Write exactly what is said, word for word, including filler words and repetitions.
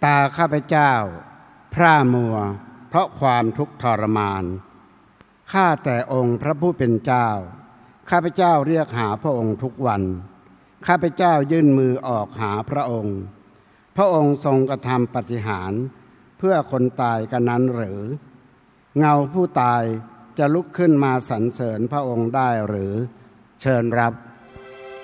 ตาข้าพเจ้าพร่ามัวเพราะความทุกข์ทรมานข้าแต่องค์พระผู้เป็นเจ้าข้าพเจ้าเรียกหาพระองค์ทุกวันข้าพเจ้ายื่นมือออกหาพระองค์พระองค์ทรงกระทำปาฏิหาริย์เพื่อคนตายกันนั้นหรือเงาผู้ตายจะลุกขึ้นมาสรรเสริญพระองค์ได้หรือเชิญรับ